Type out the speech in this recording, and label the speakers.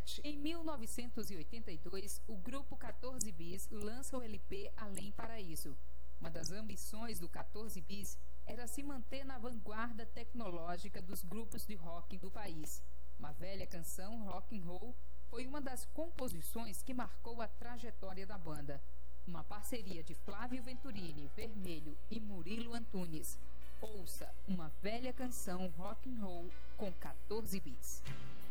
Speaker 1: 7. Em 1982, o grupo 14 Bis lança o LP Além Paraíso. Uma das ambições do 14 Bis era se manter na vanguarda tecnológica dos grupos de rock do país. Uma velha canção, Rock and Roll, foi uma das composições que marcou a trajetória da banda. Uma parceria de Flávio Venturini, Vermelho e Murilo Antunes. Ouça Uma Velha Canção Rock and Roll com 14 Bis.